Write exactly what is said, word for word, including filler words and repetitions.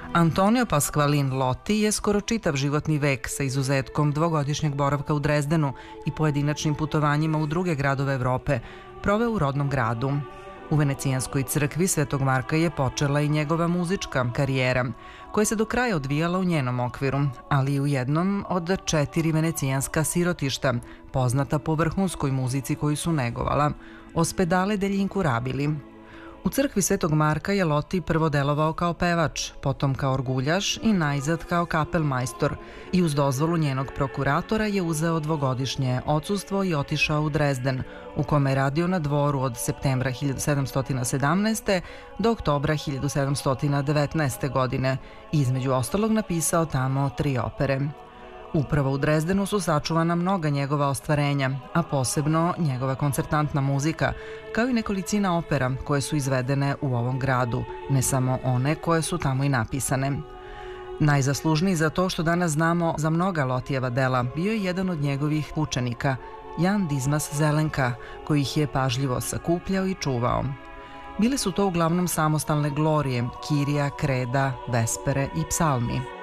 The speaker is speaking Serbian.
Antonio Pasqualin Lotti je skoro čitav životni vek sa izuzetkom dvogodišnjeg boravka u Drezdenu i pojedinačnim putovanjima u druge gradove Evrope proveo u rodnom gradu. U Venecijanskoj crkvi Svetog Marka je počela i njegova muzička karijera, koja se do kraja odvijala u njenom okviru, ali i u jednom od četiri venecijanska sirotišta, poznata po vrhunskoj muzici koju su negovala, Ospedale degli Incurabili. U crkvi Svetog Marka je Lotti prvo delovao kao pevač, potom kao orguljaš i najzad kao kapelmajstor i uz dozvolu njenog prokuratora je uzeo dvogodišnje odsustvo i otišao u Drezden, u kome je radio na dvoru od septembra hiljadu sedamsto sedamnaeste. do oktobra hiljadu sedamsto devetnaeste. godine i između ostalog napisao tamo tri opere. Upravo u Drezdenu su sačuvana mnoga njegova ostvarenja, a posebno njegova koncertantna muzika, kao i nekolicina opera koje su izvedene u ovom gradu, ne samo one koje su tamo i napisane. Najzaslužniji za to što danas znamo za mnoga Lottijeva dela bio je jedan od njegovih učenika, Jan Dizmas Zelenka, koji ih je pažljivo sakupljao i čuvao. Bile su to uglavnom samostalne glorije, kirija, kreda, vespere i psalmi.